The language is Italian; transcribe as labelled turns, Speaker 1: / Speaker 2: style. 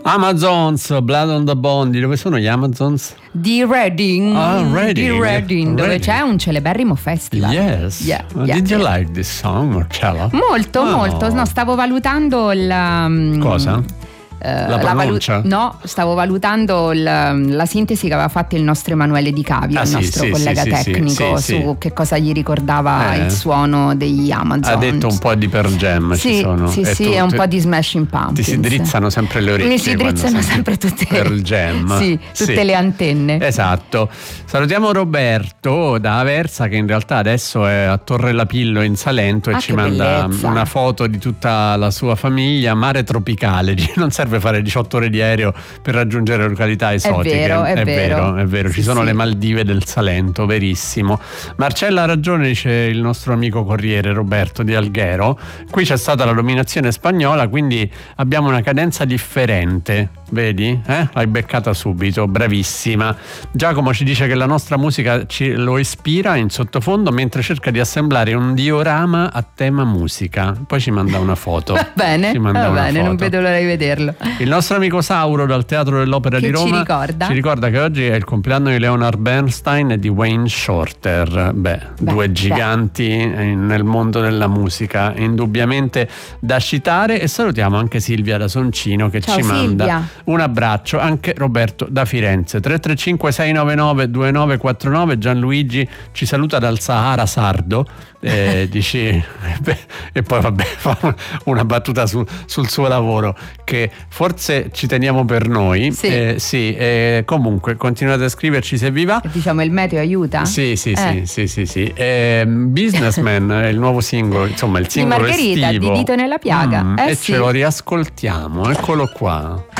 Speaker 1: Amazons, Blood on the Bone. Di dove sono gli Amazons?
Speaker 2: Di Reading.
Speaker 1: Reading.
Speaker 2: Di Reading, dove c'è un celeberrimo festival.
Speaker 1: Yes. Did you like this song, Marcella?
Speaker 2: Molto, molto. No, stavo valutando il...
Speaker 1: Cosa? La pronuncia?
Speaker 2: No, stavo valutando la sintesi che aveva fatto il nostro Emanuele Di Cavio, il nostro collega tecnico, su che cosa gli ricordava il suono degli Amazon.
Speaker 1: Ha detto un po' di Pearl Jam ci sono.
Speaker 2: Sì, e un po' di Smashing Pumpkins.
Speaker 1: Ti si drizzano sempre le orecchie.
Speaker 2: Mi si drizzano sempre tutte
Speaker 1: Pearl Jam.
Speaker 2: Tutte le antenne.
Speaker 1: Esatto. Salutiamo Roberto da Aversa, che in realtà adesso è a Torre Lapillo in Salento e ci manda una foto di tutta la sua famiglia, mare tropicale. Non serve fare 18 ore di aereo per raggiungere località esotiche. È vero. Ci sono le Maldive del Salento, verissimo. Marcella ha ragione, dice il nostro amico corriere Roberto di Alghero. Qui c'è stata la dominazione spagnola, quindi abbiamo una cadenza differente. Vedi? L'hai beccata subito, bravissima. Giacomo ci dice che la nostra musica lo ispira in sottofondo mentre cerca di assemblare un diorama a tema musica. Poi ci manda una foto.
Speaker 2: Va bene, non vedo l'ora di vederlo.
Speaker 1: Il nostro amico Sauro dal Teatro dell'Opera di Roma ci ricorda che oggi è il compleanno di Leonard Bernstein e di Wayne Shorter. Due giganti nel mondo della musica, indubbiamente da citare. E salutiamo anche Silvia da Soncino che ci manda un abbraccio, anche Roberto da Firenze. 335 699 2949. Gianluigi ci saluta dal Sahara sardo. Dici e poi fa una battuta sul suo lavoro che forse ci teniamo per noi. Comunque continuate a scriverci se vi va.
Speaker 2: Diciamo il meteo aiuta?
Speaker 1: Sì. Businessman è il nuovo singolo, insomma il singolo
Speaker 2: di Margherita,
Speaker 1: estivo
Speaker 2: di Dito nella piaga.
Speaker 1: Ce lo riascoltiamo, eccolo qua.